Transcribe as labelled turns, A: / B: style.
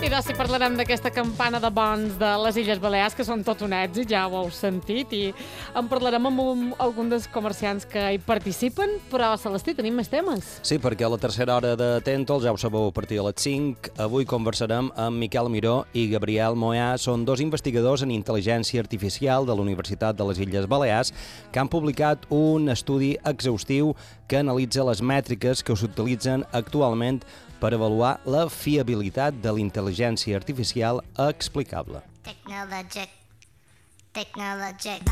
A: I doncs si parlarem d'aquesta campana de bons de les Illes Balears, que són tot un èxit, ja ho heu sentit, i en parlarem amb algun dels comerciants que hi participen, però, Celestí, tenim més temes.
B: Sí, perquè a la tercera hora de Tèntol, ja ho sabeu, a partir de les 5, avui conversarem amb Miquel Miró i Gabriel Moyà. Són dos investigadors en intel·ligència artificial de la Universitat de les Illes Balears que han publicat un estudi exhaustiu que analitza les mètriques que s'utilitzen actualment per avaluar la fiabilitat de la intel·ligència artificial explicable.
C: Technologic.